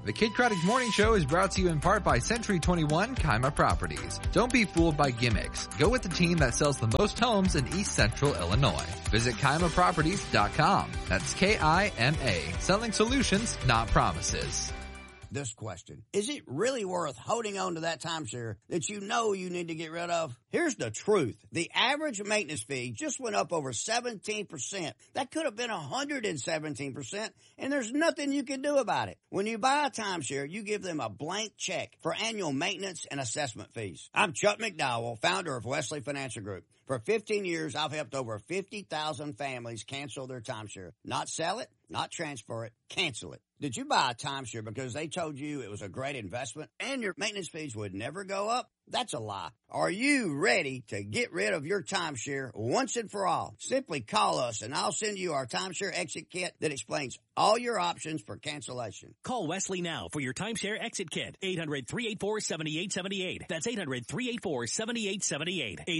The Kid Craddock Morning Show is brought to you in part by Century 21 Kaima Properties. Don't be fooled by gimmicks. Go with the team that sells the most homes in East Central Illinois. Visit KaimaProperties.com. That's K-I-M-A. Selling solutions, not promises. This question. Is it really worth holding on to that timeshare that you know you need to get rid of? Here's the truth. The average maintenance fee just went up over 17%. That could have been 117%, and there's nothing you can do about it. When you buy a timeshare, you give them a blank check for annual maintenance and assessment fees. I'm Chuck McDowell, founder of Wesley Financial Group. For 15 years, I've helped over 50,000 families cancel their timeshare. Not sell it, not transfer it, cancel it. Did you buy a timeshare because they told you it was a great investment and your maintenance fees would never go up? That's a lie. Are you ready to get rid of your timeshare once and for all? Simply call us and I'll send you our timeshare exit kit that explains all your options for cancellation. Call Wesley now for your timeshare exit kit. 800-384-7878. That's 800-384-7878.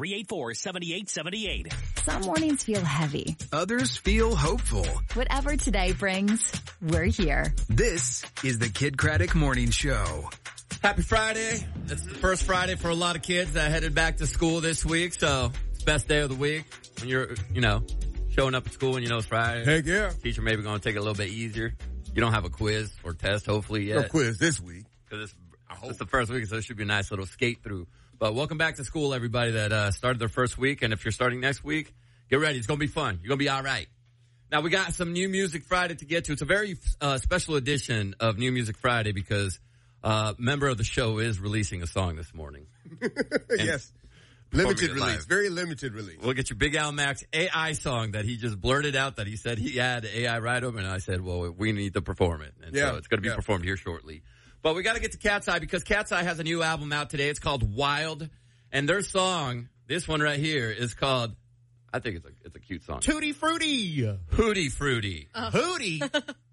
800-384-7878. Some mornings feel heavy. Others feel hopeful. Whatever today brings, we're here. This is the Kid Craddock Morning Show. Happy Friday. It's the first Friday for a lot of kids that headed back to school this week, so it's the best day of the week when you're, showing up at school and you know it's Friday. Heck yeah. Teacher maybe going to take it a little bit easier. You don't have a quiz or test, hopefully, yet. No quiz this week. Because it's the first week, so it should be a nice little skate through. But welcome back to school, everybody that started their first week. And if you're starting next week, get ready. It's going to be fun. You're going to be all right. Now, we got some New Music Friday to get to. It's a very special edition of New Music Friday because member of the show is releasing a song this morning. Yes. Limited release. Very limited release. We'll get your Big Al Max AI song that he just blurted out that he said he had AI write him. And I said, well, we need to perform it. And so it's going to be performed here shortly. But we got to get to Cat's Eye because Cat's Eye has a new album out today. It's called Wild. And their song, this one right here, is called, I think it's a cute song. Tutti Frutti. Hootie Fruity. Hootie.